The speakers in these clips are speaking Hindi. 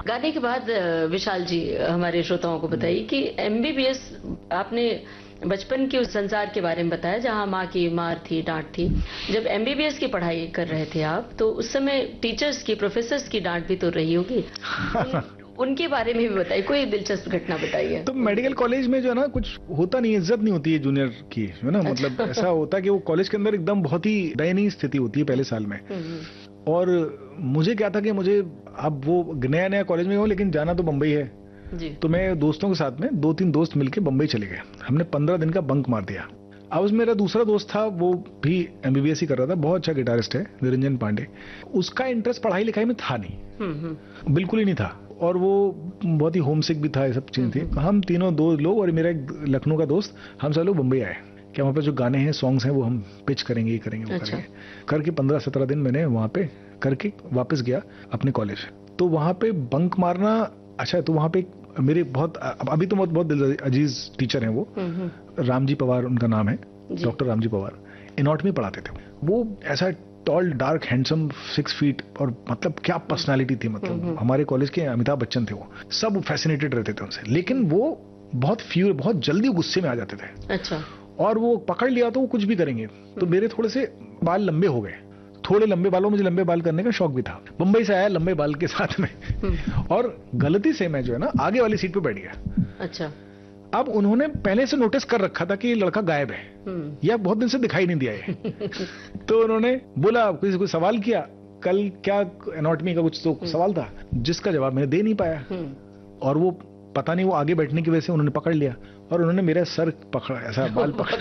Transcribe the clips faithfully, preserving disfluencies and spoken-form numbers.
गाने के बाद अ, विशाल जी अ, हमारे श्रोताओं को बताइए कि एमबीबीएस आपने बचपन के उस संसार के बारे में बताया जहां माँ की मार थी, डांट थी। जब एमबीबीएस की पढ़ाई कर रहे थे आप, तो उस समय टीचर्स की, प्रोफेसर्स की डांट भी तो रही होगी। उन, उनके बारे में भी बताइए, कोई दिलचस्प घटना बताइए। तो मेडिकल कॉलेज में जो है ना, कुछ होता नहीं, इज्जत नहीं होती है जूनियर की, है ना। मतलब ऐसा होता है कि वो कॉलेज के अंदर एकदम बहुत ही दयनीय स्थिति होती है पहले साल में। और मुझे क्या था कि मुझे, अब वो नया नया कॉलेज में हूँ, लेकिन जाना तो बम्बई है जी। तो मैं दोस्तों के साथ में, दो तीन दोस्त मिलके बम्बई चले गए। हमने पंद्रह दिन का बंक मार दिया। अब उसमें मेरा दूसरा दोस्त था, वो भी एमबीबीएस ही कर रहा था, बहुत अच्छा गिटारिस्ट है, निरंजन पांडे। उसका इंटरेस्ट पढ़ाई लिखाई में था नहीं, बिल्कुल ही नहीं था, और वो बहुत ही होमसिक भी था, ये सब चीजें थी। हम तीनों दो लोग और मेरा एक लखनऊ का दोस्त, हम सब लोग बम्बई आए कि वहाँ पे जो गाने हैं, सॉन्ग्स हैं, वो हम पिच करेंगे, ये करेंगे, वो अच्छा। करेंगे करके पंद्रह सत्रह दिन मैंने वहाँ पे करके वापस गया अपने कॉलेज। तो वहाँ पे बंक मारना, अच्छा, तो वहाँ पे मेरे बहुत, अभी तो बहुत बहुत अजीज टीचर हैं वो, रामजी पवार उनका नाम है, डॉक्टर रामजी पवार, एनाटॉमी पढ़ाते थे। वो ऐसा toll, dark, handsome, six feet, और मतलब क्या पर्सनालिटी थी। मतलब हमारे कॉलेज के अमिताभ बच्चन थे वो, सब फैसिनेटेड रहते थे उनसे। लेकिन वो बहुत फ्यू बहुत जल्दी गुस्से में आ जाते थे। अच्छा। और वो पकड़ लिया तो वो कुछ भी करेंगे। तो मेरे थोड़े से बाल लंबे हो गए, थोड़े लंबे बालों, मुझे लंबे बाल करने का शौक भी था। मुंबई से आया लंबे बाल के साथ में, और गलती से मैं जो है ना आगे वाली सीट पे बैठ गया। अच्छा। अब उन्होंने पहले से नोटिस कर रखा था कि ये लड़का गायब है, या बहुत दिन से दिखाई नहीं दिया है। तो उन्होंने बोला, किसी को सवाल किया, कल क्या एनाटॉमी का कुछ तो सवाल था, जिसका जवाब मैंने दे नहीं पाया। और वो पता नहीं, वो आगे बैठने की वजह से उन्होंने पकड़ लिया, और उन्होंने मेरा सर पकड़ा, ऐसा बाल पकड़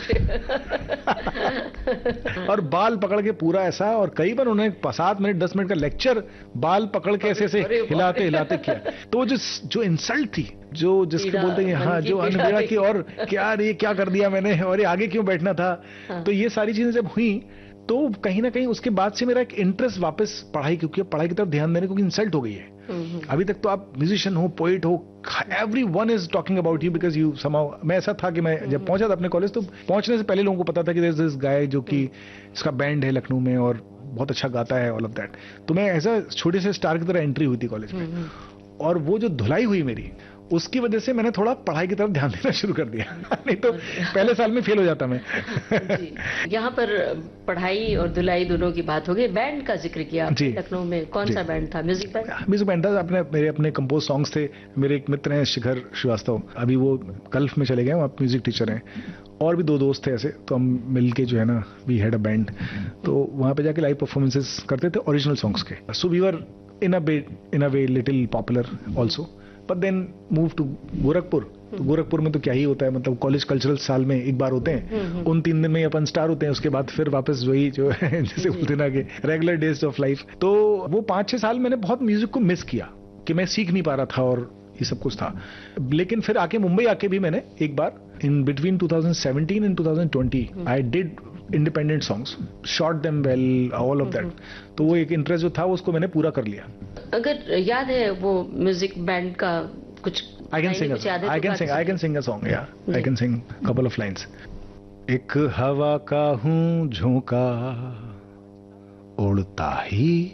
और बाल पकड़ के पूरा ऐसा, और कई बार उन्होंने सात मिनट दस मिनट का लेक्चर बाल पकड़ के ऐसे ऐसे हिलाते हिलाते किया। तो जो जो इंसल्ट थी, जो जिसको बोलते हैं, हाँ, जो अनबेड़ा की, और क्या ये क्या कर दिया मैंने, और ये आगे क्यों बैठना था। तो ये सारी चीजें जब हुई, तो कहीं ना कहीं उसके बाद से मेरा एक इंटरेस्ट वापस पढ़ाई, क्योंकि पढ़ाई की तरफ ध्यान देने को इंसल्ट हो गई है। अभी तक तो आप म्यूजिशियन हो, पोइट हो, every one is talking about you because you somehow. मैं ऐसा था कि मैं जब पहुंचा था अपने कॉलेज, तो पहुंचने से पहले लोगों को पता था कि देयर इज दिस गाय जो कि इसका बैंड है लखनऊ में और बहुत अच्छा गाता है, ऑल ऑफ दैट। तो मैं ऐसा छोटे से स्टार की तरह एंट्री हुई थी कॉलेज में, और वो जो धुलाई हुई मेरी, उसकी वजह से मैंने थोड़ा पढ़ाई की तरफ ध्यान देना शुरू कर दिया। नहीं तो पहले साल में फेल हो जाता मैं। यहाँ पर पढ़ाई और धुलाई दोनों की बात हो गई। बैंड का जिक्र किया लखनऊ में, कौन सा बैंड था? Music band? म्यूजिक बैंड था। अपने मेरे अपने कंपोज सॉन्ग्स थे। मेरे एक मित्र हैं शिखर श्रीवास्तव, अभी वो गल्फ में चले गए, वो म्यूजिक टीचर हैं। और भी दो दोस्त थे ऐसे, तो हम मिलके जो है ना, वी हैड अ बैंड। तो वहाँ पे जाके लाइव परफॉर्मेंसेस करते थे ओरिजिनल सॉन्ग्स के। So we were in a way in a way little popular also, but then move to Gorakhpur. तो गोरखपुर में तो क्या ही होता है, मतलब कॉलेज कल्चरल साल में एक बार होते हैं, उन तीन दिन में अपन स्टार होते हैं, उसके बाद फिर वापस वही जो है जैसे बोलते ना कि रेगुलर डेज ऑफ लाइफ। तो वो पांच छह साल मैंने बहुत म्यूजिक को मिस किया कि मैं सीख नहीं पा रहा था और ये सब कुछ था। लेकिन फिर आके मुंबई आके भी मैंने एक बार in between twenty seventeen and twenty twenty I did independent songs, shot them well, all of that. तो वो एक इंटरेस्ट जो था उसको मैंने पूरा कर लिया। अगर याद है वो म्यूजिक बैंड का कुछ? I can sing I can sing I can sing a song, या I can sing couple of lines. एक हवा का हूं झोंका, उड़ता ही